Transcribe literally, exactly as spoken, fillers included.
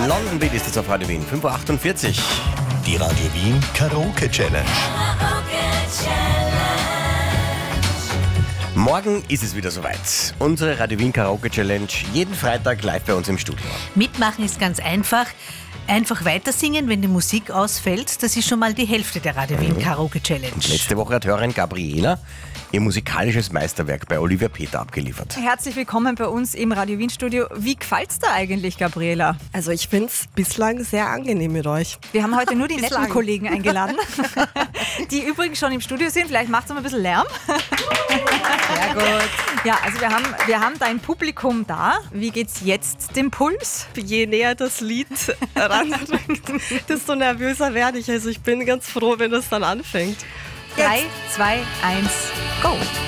London Beat ist es auf Radio Wien, fünf Uhr achtundvierzig. Die Radio Wien Karaoke Challenge. Morgen ist es wieder soweit. Unsere Radio Wien Karaoke Challenge, jeden Freitag live bei uns im Studio. Mitmachen ist ganz einfach. Einfach weiter singen, wenn die Musik ausfällt. Das ist schon mal die Hälfte der Radio Wien Karaoke Challenge. Und letzte Woche hat Hörerin Gabriela ihr musikalisches Meisterwerk bei Olivia Peter abgeliefert. Herzlich willkommen bei uns im Radio Wien Studio. Wie gefällt's da eigentlich, Gabriela? Also ich finde es bislang sehr angenehm mit euch. Wir haben heute nur die netten Bislang. Kollegen eingeladen, die übrigens schon im Studio sind. Vielleicht macht's noch ein bisschen Lärm. Sehr gut. Ja, also wir haben, wir haben dein Publikum da. Wie geht's jetzt dem Puls? Je näher das Lied ranrückt, desto nervöser werde ich. Also ich bin ganz froh, wenn das dann anfängt. Drei, zwei, eins, go!